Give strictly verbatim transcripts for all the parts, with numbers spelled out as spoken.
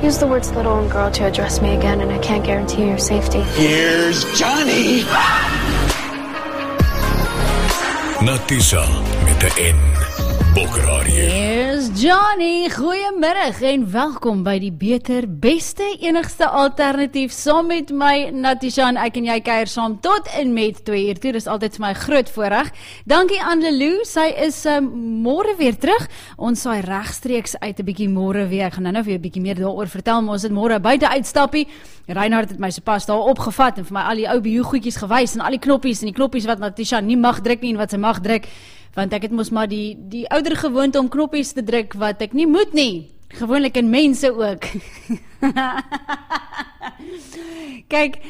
Use the words little and girl to address me again, and I can't guarantee your safety. Here's Johnny! Natisha met 'n N. Bokraadio. Here's Johnny, goeiemiddag en welkom by die beter, beste, enigste alternatief saam met my Natisha en ek en jy kuier saam tot en met twee uur toe, dis altyd vir my groot voorreg. Dankie aan Lelou, sy is um, môre weer terug, ons saai regstreeks uit 'n bietjie môre weer, ek gaan nou nou weer 'n bietjie meer daaroor vertel, maar ons het môre buite uitstappie, Reinhard het my sopas daar opgevat en vir my al die ou bio goedjies gewys en al die knoppies en die knoppies wat Natisha nie mag druk nie en wat sy mag druk, want ek het mos maar die, die ouder gewoonte om knoppies te druk wat ek nie moet nie. Gewoonlik in mense ook. Kyk,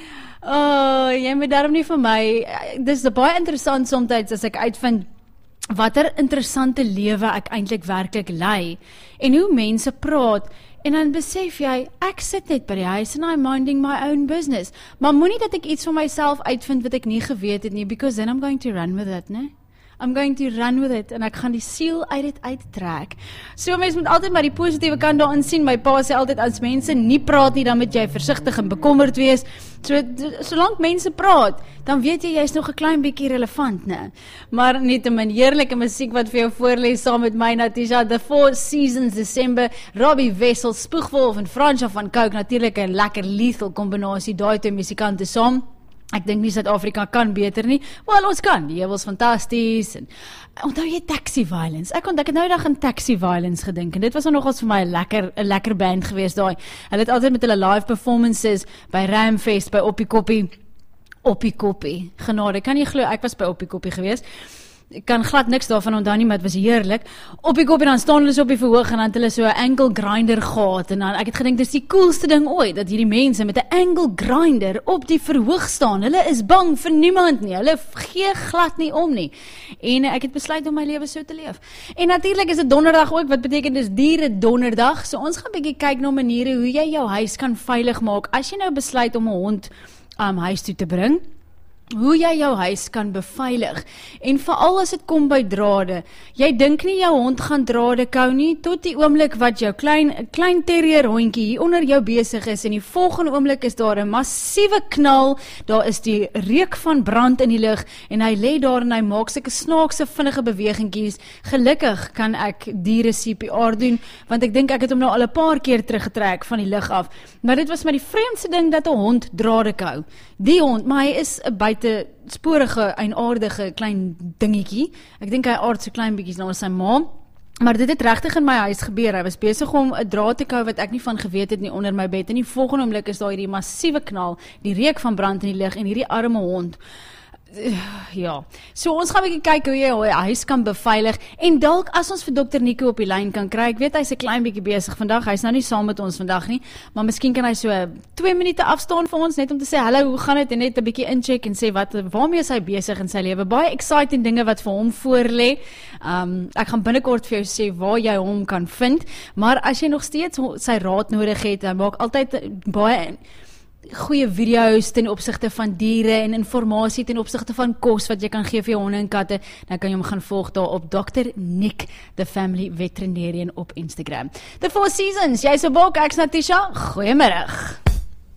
oh, jy moet daarom nie vir my, dis baie interessant soms as ek uitvind watter interessante lewe ek eintlik werklik lei en hoe mense praat en dan besef jy, ek sit net by die huis and I'm minding my own business. Maar moenie dat ek iets van myself uitvind wat ek nie geweet het nie, because then I'm going to run with it, ne? I'm going to run with it, en ek gaan die siel uit dit uittrek. So mens moet altyd maar die positiewe kant daarin sien. My pa sê altyd, as mense nie praat nie, dan moet jy versigtig en bekommerd wees. So, solank mense praat, dan weet jy, jy is nog 'n klein bietjie relevant, ne? Maar nietemin heerlike musiek wat vir jou voorlees saam met my, Natisha, The Four Seasons, December, Robbie Wessel, Spoegwolf en Fransja van Cooke, natuurlik 'n lekker lethal kombinasie, daai twee musikante saam. Ek dink nie Suid-Afrika kan beter nie. Wel, ons kan. Die was fantasties. En onthou jy Taxi Violence? Ek onthou ek het nou dag aan Taxi Violence gedink en dit was nogals vir my 'n lekker 'n lekker band geweest daai. Hulle het altyd met hulle live performances by Ramfest by Oppie Koppie. Oppie Koppie. Genade, kan jy glo ek was by Oppie Koppie geweest. Ek kan glad niks daarvan onthou nie, maar dit was heerlik. Op die kop en dan staan hulle so op die verhoog en dan het hulle so 'n angle grinder gehad en dan ek het gedink dis die coolste ding ooit dat hierdie mense met 'n angle grinder op die verhoog staan. Hulle is bang vir niemand nie. Hulle gee glad nie om nie. En ek het besluit om my lewe so te leef. En natuurlik is dit donderdag ook, wat beteken dis diere donderdag. So ons gaan 'n bietjie kyk na maniere hoe jy jou huis kan veilig maak as jy nou besluit om 'n hond um, huis toe te bring. Hoe jy jou huis kan beveilig, en veral as dit kom by drade, jy dink nie jou hond gaan drade kou nie, tot die oomblik wat jou klein, klein terrier hondjie hier onder jou besig is, en die volgende oomblik is daar 'n massiewe knal, daar is die reuk van brand in die lug, en hy lê daar en hy maak sulke snaakse vinnige bewegingkies. Gelukkig kan ek diere C P R doen, want ek dink ek het hom nou al 'n paar keer teruggetrek van die lug af, maar dit was maar die vreemdste ding dat 'n hond drade kou. Die hond, maar hy is 'n buite sporige, eienaardige klein dingetjie. Ek dink hy aard so klein bietjies na sy ma. Maar dit het regtig in my huis gebeur. Hy was besig om 'n draad te kou wat ek nie van geweet het nie onder my bed. En die volgende oomblik is daar hierdie massiewe knal, die reuk van brand in die lug en hierdie arme hond. Ja, so ons gaan 'n bietjie kyk hoe jy jou huis kan beveilig en dalk as ons vir dokter Nico op die lyn kan kry. Ek weet hy's 'n klein bietjie besig vandag. Hy's nou nie saam met ons vandag nie, maar miskien kan hy so twee minute afstaan vir ons net om te sê hallo, hoe gaan dit en net 'n bietjie incheck en sê wat waarmee is hy besig in sy lewe. Baie exciting dinge wat vir hom voorlê. Um ek gaan binnekort vir jou sê waar jy hom kan vind, maar as jy nog steeds sy raad nodig het, hy maak altyd baie goeie video's ten opsigte van diere en informasie ten opsigte van kos wat jy kan gee vir jou honde en katte, dan kan jy hom gaan volg daar op dokter Nick, the family veterinarian op Instagram. The Four Seasons, jy's 'n bok, ek's Natisha, goeiemiddag.